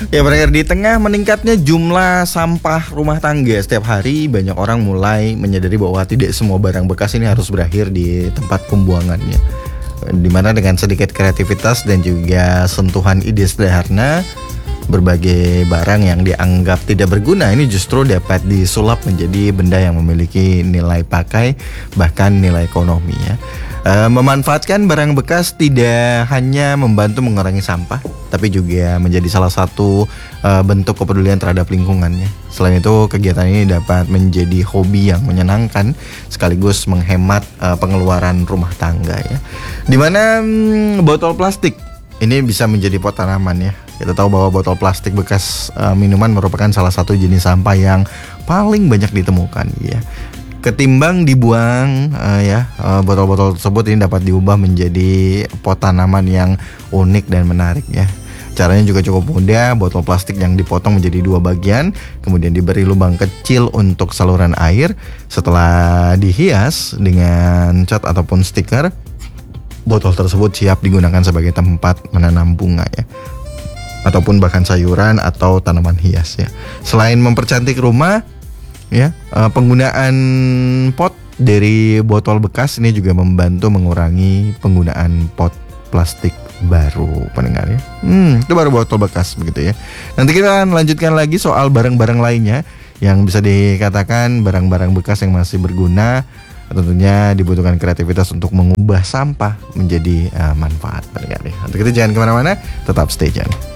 Ya pendengar, di tengah meningkatnya jumlah sampah rumah tangga setiap hari, banyak orang mulai menyadari bahwa tidak semua barang bekas ini harus berakhir di tempat pembuangannya. Dimana dengan sedikit kreativitas dan juga sentuhan ide sederhana, berbagai barang yang dianggap tidak berguna ini justru dapat disulap menjadi benda yang memiliki nilai pakai, bahkan nilai ekonomi ya. Memanfaatkan barang bekas tidak hanya membantu mengurangi sampah, tapi juga menjadi salah satu bentuk kepedulian terhadap lingkungannya. Selain itu, kegiatan ini dapat menjadi hobi yang menyenangkan sekaligus menghemat pengeluaran rumah tangga ya. Dimana botol plastik ini bisa menjadi pot tanaman ya. Kita tahu bahwa botol plastik bekas minuman merupakan salah satu jenis sampah yang paling banyak ditemukan ya. Ketimbang dibuang botol-botol tersebut ini dapat diubah menjadi pot tanaman yang unik dan menarik ya. Caranya juga cukup mudah. Botol plastik yang dipotong menjadi 2 bagian, kemudian diberi lubang kecil untuk saluran air. Setelah dihias dengan cat ataupun stiker, botol tersebut siap digunakan sebagai tempat menanam bunga ya, ataupun bahkan sayuran atau tanaman hias ya. Selain mempercantik rumah ya, penggunaan pot dari botol bekas ini juga membantu mengurangi penggunaan pot plastik baru, pendengar ya. Itu baru botol bekas begitu ya. Nanti kita akan lanjutkan lagi soal barang-barang lainnya yang bisa dikatakan barang-barang bekas yang masih berguna. Tentunya dibutuhkan kreativitas untuk mengubah sampah menjadi manfaat, pendengar ya. Untuk itu jangan kemana-mana, tetap stay tune.